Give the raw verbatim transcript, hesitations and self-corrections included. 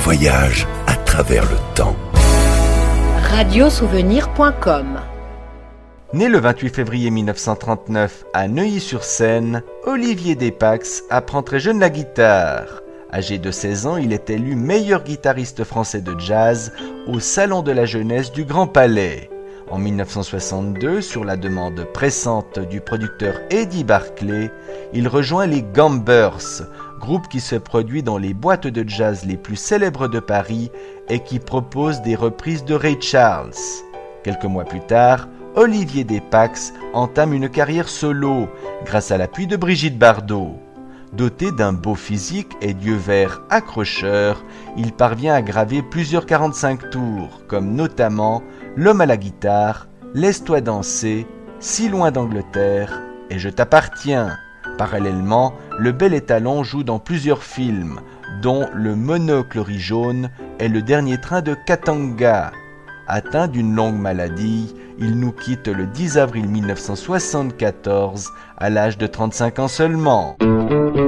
voyage à travers le temps. radiosouvenir point com. Né le vingt-huit février mille neuf cent trente-neuf à Neuilly-sur-Seine, Olivier Despax apprend très jeune la guitare. Âgé de seize ans, il est élu meilleur guitariste français de jazz au Salon de la Jeunesse du Grand Palais. En mille neuf cent soixante-deux, sur la demande pressante du producteur Eddie Barclay, il rejoint les Gambers, groupe qui se produit dans les boîtes de jazz les plus célèbres de Paris et qui propose des reprises de Ray Charles. Quelques mois plus tard, Olivier Despax entame une carrière solo grâce à l'appui de Brigitte Bardot. Doté d'un beau physique et d'yeux verts accrocheurs, il parvient à graver plusieurs quarante-cinq tours, comme notamment L'homme à la guitare, Laisse-toi danser, Si loin d'Angleterre et Je t'appartiens. Parallèlement, le bel étalon joue dans plusieurs films, dont Le Monocle riz jaune et Le dernier train de Katanga. Atteint d'une longue maladie, il nous quitte le dix avril mille neuf cent soixante-quatorze à l'âge de trente-cinq ans seulement.